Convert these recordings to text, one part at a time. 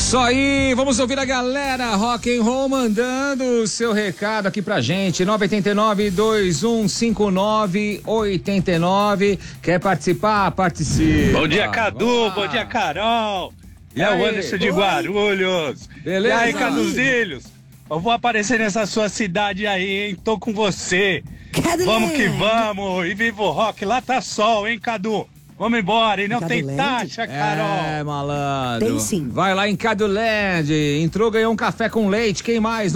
Isso aí, vamos ouvir a galera Rock and Roll mandando o seu recado aqui pra gente, 989-2159-89. Quer participar? Participe. Bom dia, Cadu, bom dia, Carol. É o Anderson de Guarulhos. Beleza. E aí, Caduzilhos? Eu vou aparecer nessa sua cidade aí, hein? Tô com você. Vamos que vamos. E viva o rock, lá tá sol, hein, Cadu? Vamos embora, e não tem taxa, Carol. É, malandro. Tem sim. Vai lá em Caduland. Entrou, ganhou um café com leite. Quem mais?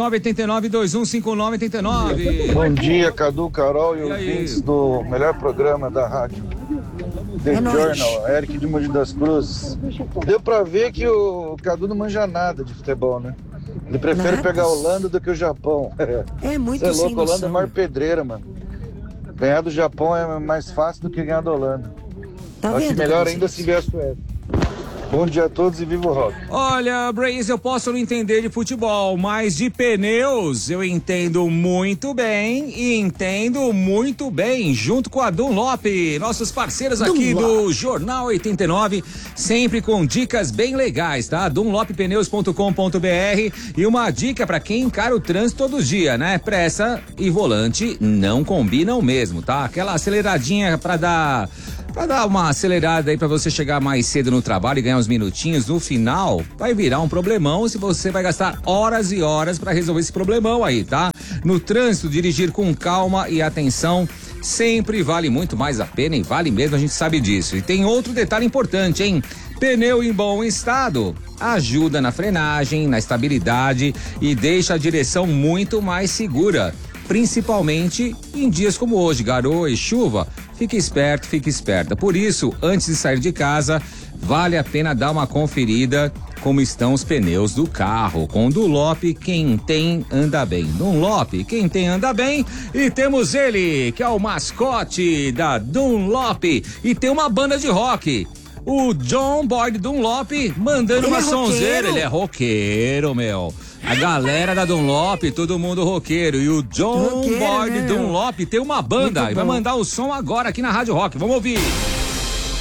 989-2159-89. Bom dia, Cadu, Carol e E aí? ouvintes do melhor programa da rádio. The Journal, Eric de Mogi das Cruzes. Deu pra ver que o Cadu não manja nada de futebol, né? Ele prefere Nada. pegar a Holanda do que o Japão. É muito Você é sem louco, a Holanda é a noção. maior pedreira, mano. Ganhar do Japão é mais fácil do que ganhar da Holanda. Tá Acho vendo? melhor como ainda vocês? se vier a Suécia. Bom dia a todos e viva o rock. Olha, Brace, eu posso não entender de futebol, mas de pneus eu entendo muito bem e entendo muito bem, junto com a Dunlop, nossos parceiros aqui do Jornal 89, sempre com dicas bem legais, tá? dunloppneus.com.br e uma dica pra quem encara o trânsito todo dia, né? Pressa e volante não combinam mesmo, tá? Aquela aceleradinha pra dar uma acelerada aí pra você chegar mais cedo no trabalho e ganhar uns minutinhos, no final vai virar um problemão se você vai gastar horas e horas pra resolver esse problemão aí, tá? No trânsito, dirigir com calma e atenção sempre vale muito mais a pena e vale mesmo, a gente sabe disso. E tem outro detalhe importante, hein? Pneu em bom estado ajuda na frenagem, na estabilidade e deixa a direção muito mais segura. Principalmente em dias como hoje, garoa e chuva. Fique esperto, fique esperta. Por isso, antes de sair de casa, vale a pena dar uma conferida como estão os pneus do carro. Com Dunlop, quem tem anda bem. Dunlop, quem tem anda bem. E temos ele, que é o mascote da Dunlop. E tem uma banda de rock. O John Boyd Dunlop mandando uma sonzeira. Ele é roqueiro, meu. A galera da Dunlop, todo mundo roqueiro. E o John Boyd Dunlop tem uma banda e vai mandar o som agora aqui na Rádio Rock. Vamos ouvir.